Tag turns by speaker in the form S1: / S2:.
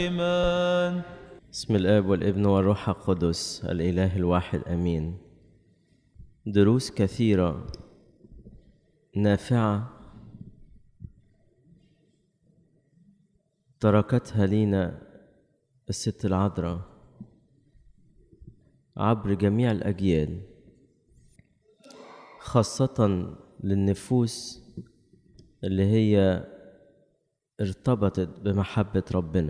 S1: آمين.
S2: بسم الآب والابن والروح القدس الإله الواحد آمين. دروس كثيرة نافعة تركتها لينا الست العذراء عبر جميع الأجيال، خاصة للنفوس اللي هي ارتبطت بمحبة ربنا.